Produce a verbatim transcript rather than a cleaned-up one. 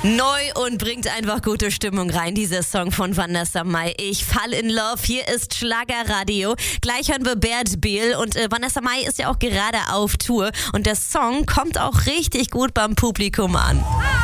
Neu und bringt einfach gute Stimmung rein, dieser Song von Vanessa Mai. Ich fall in love. Hier ist Schlagerradio. Gleich hören wir Bert Behl und äh, Vanessa Mai ist ja auch gerade auf Tour und der Song kommt auch richtig gut beim Publikum an.